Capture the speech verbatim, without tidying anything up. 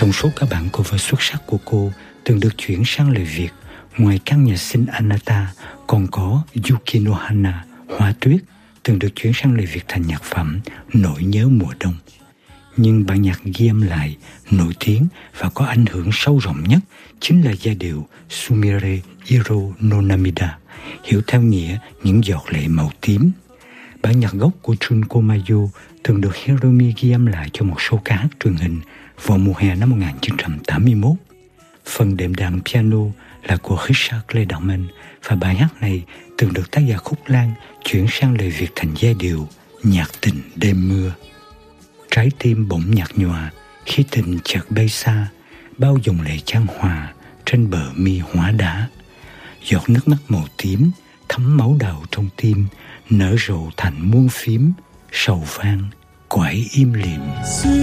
Trong số các bản cover xuất sắc của cô từng được chuyển sang lời Việt, ngoài căn nhà sinh Anata, còn có Yuki no Hana, Hoa Tuyết, từng được chuyển sang lời Việt thành nhạc phẩm Nỗi nhớ mùa đông. Nhưng bản nhạc ghi âm lại, nổi tiếng và có ảnh hưởng sâu rộng nhất chính là giai điệu Sumire Iro no Namida, hiểu theo nghĩa những giọt lệ màu tím. Bản nhạc gốc của Jun Komayo từng được Hiromi ghi âm lại cho một show ca hát truyền hình vào mùa hè năm một nghìn chín trăm tám mươi mốt. Phần đệm đàn piano là của Richard Clayderman và bài hát này từng được tác giả Khúc Lan chuyển sang lời Việt thành giai điệu Nhạc tình đêm mưa. Trái tim bỗng nhạt nhòa khi tình chợt bay xa, bao dòng lệ chan hòa trên bờ mi hóa đá. Giọt nước mắt màu tím thấm máu đào trong tim, nở rộ thành muôn phím, sầu vang quải im lìm.